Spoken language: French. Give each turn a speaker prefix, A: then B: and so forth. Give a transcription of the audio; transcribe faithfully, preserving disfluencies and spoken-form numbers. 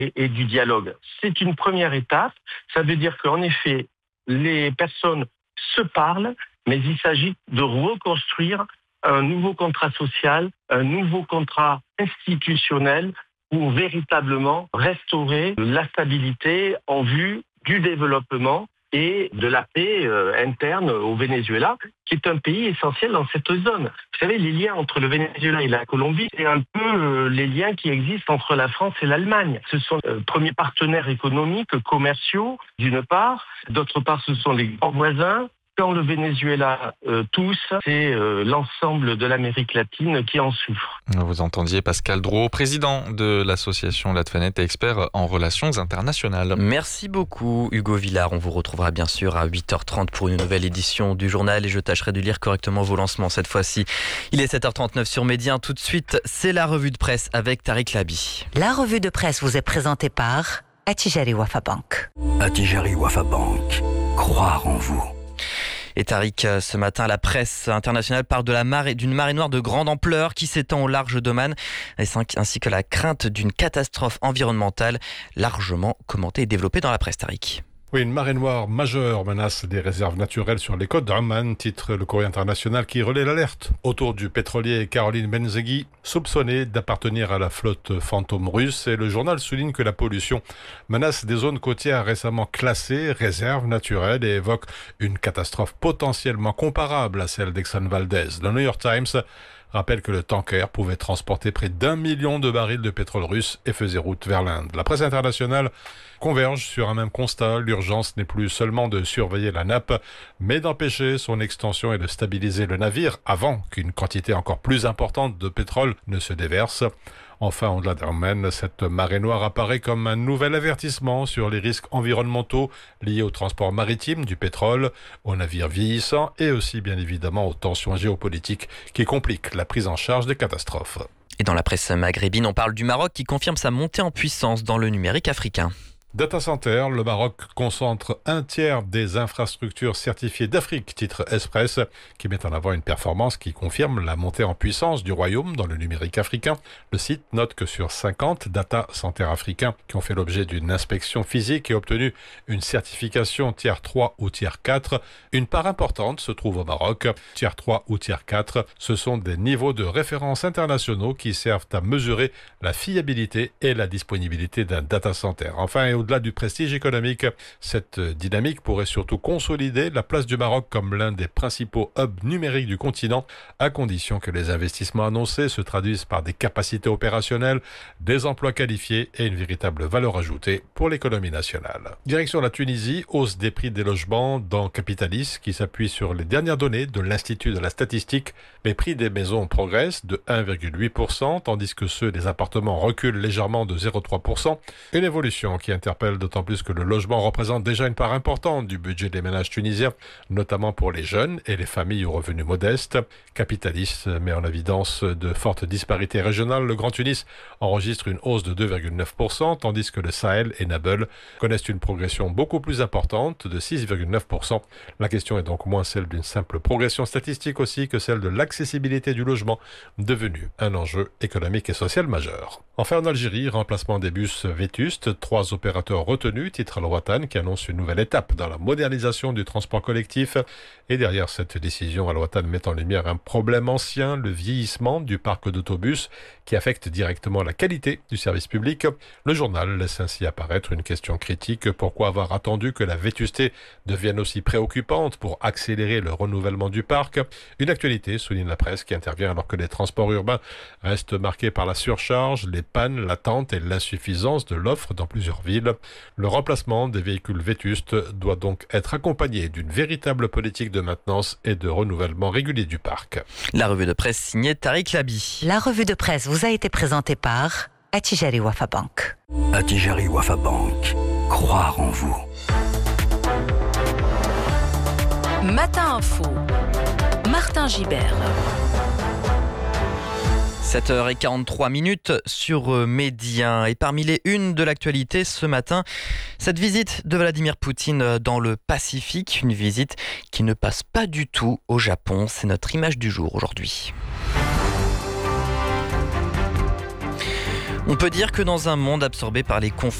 A: et, et du dialogue. C'est une première étape. Ça veut dire qu'en effet, les personnes se parlent, mais il s'agit de reconstruire un nouveau contrat social, un nouveau contrat institutionnel pour véritablement restaurer la stabilité en vue du développement et de la paix euh, interne au Venezuela, qui est un pays essentiel dans cette zone. Vous savez, les liens entre le Venezuela et la Colombie, c'est un peu euh, les liens qui existent entre la France et l'Allemagne. Ce sont les euh, premiers partenaires économiques, commerciaux, d'une part. D'autre part, ce sont les grands voisins. Quand le Venezuela euh, tousse, c'est euh, l'ensemble de l'Amérique latine qui en souffre.
B: Vous entendiez Pascal Drouot, président de l'association Latvenet et expert en relations internationales.
C: Merci beaucoup Hugo Villard. On vous retrouvera bien sûr à huit heures trente pour une nouvelle édition du journal et je tâcherai de lire correctement vos lancements cette fois-ci. Il est sept heures trente-neuf sur Média. Tout de suite, c'est la revue de presse avec Tariq Labi.
D: La revue de presse vous est présentée par Attijari Wafa Bank.
E: Attijari Wafa Bank. Croire en vous.
C: Et Tariq, ce matin, la presse internationale parle de la marée, d'une marée noire de grande ampleur qui s'étend au large d'Oman, ainsi que la crainte d'une catastrophe environnementale largement commentée et développée dans la presse, Tariq.
F: Oui, une marée noire majeure menace des réserves naturelles sur les côtes d'Oman, titre le Courrier international qui relaie l'alerte autour du pétrolier Caroline Benzeghi, soupçonné d'appartenir à la flotte fantôme russe. Et le journal souligne que la pollution menace des zones côtières récemment classées réserves naturelles et évoque une catastrophe potentiellement comparable à celle d'Exxon Valdez. Le New York Times rappelle que le tanker pouvait transporter près d'un million de barils de pétrole russe et faisait route vers l'Inde. La presse internationale converge sur un même constat. L'urgence n'est plus seulement de surveiller la nappe, mais d'empêcher son extension et de stabiliser le navire avant qu'une quantité encore plus importante de pétrole ne se déverse. Enfin, au-delà d'Oman, cette marée noire apparaît comme un nouvel avertissement sur les risques environnementaux liés au transport maritime du pétrole, aux navires vieillissants et aussi bien évidemment aux tensions géopolitiques qui compliquent la prise en charge des catastrophes.
C: Et dans la presse maghrébine, on parle du Maroc qui confirme sa montée en puissance dans le numérique africain.
F: Data Center, le Maroc concentre un tiers des infrastructures certifiées d'Afrique, titre Express, qui met en avant une performance qui confirme la montée en puissance du royaume dans le numérique africain. Le site note que sur cinquante data centers africains qui ont fait l'objet d'une inspection physique et obtenu une certification tier trois ou tier quatre, une part importante se trouve au Maroc. Tier trois ou tier quatre, ce sont des niveaux de référence internationaux qui servent à mesurer la fiabilité et la disponibilité d'un data center. Enfin, et au-delà du prestige économique, cette dynamique pourrait surtout consolider la place du Maroc comme l'un des principaux hubs numériques du continent, à condition que les investissements annoncés se traduisent par des capacités opérationnelles, des emplois qualifiés et une véritable valeur ajoutée pour l'économie nationale. Direction la Tunisie, hausse des prix des logements dans Capitalis, qui s'appuie sur les dernières données de l'Institut de la statistique. Les prix des maisons progressent de un virgule huit pour cent, tandis que ceux des appartements reculent légèrement de zéro virgule trois pour cent. Une évolution qui interpelle d'autant plus que le logement représente déjà une part importante du budget des ménages tunisiens, notamment pour les jeunes et les familles aux revenus modestes. Capitalis met en évidence de fortes disparités régionales. Le Grand Tunis enregistre une hausse de deux virgule neuf pour cent, tandis que le Sahel et Nabeul connaissent une progression beaucoup plus importante de six virgule neuf pour cent. La question est donc moins celle d'une simple progression statistique aussi que celle de l'accessibilité du logement, devenu un enjeu économique et social majeur. Enfin, en Algérie, remplacement des bus vétustes, trois opérateurs retenus, titre Al-Watan, qui annonce une nouvelle étape dans la modernisation du transport collectif. Et derrière cette décision, Al-Watan met en lumière un problème ancien, le vieillissement du parc d'autobus, qui affecte directement la qualité du service public. Le journal laisse ainsi apparaître une question critique. Pourquoi avoir attendu que la vétusté devienne aussi préoccupante pour accélérer le renouvellement du parc? Une actualité, souligne la presse, qui intervient alors que les transports urbains restent marqués par la surcharge, les pannes, l'attente et l'insuffisance de l'offre dans plusieurs villes. Le remplacement des véhicules vétustes doit donc être accompagné d'une véritable politique de maintenance et de renouvellement régulier du parc.
C: La revue de presse signée Tariq Labi.
D: La revue de presse vous a été présentée par Attijari Wafa Bank.
E: Attijari Wafa Bank. Croire en vous.
G: Matin Info. Martin Gibert.
C: sept heures quarante-trois minutes sur Média. Et parmi les unes de l'actualité ce matin, cette visite de Vladimir Poutine dans le Pacifique, une visite qui ne passe pas du tout au Japon. C'est notre image du jour aujourd'hui. On peut dire que dans un monde absorbé par les conflits,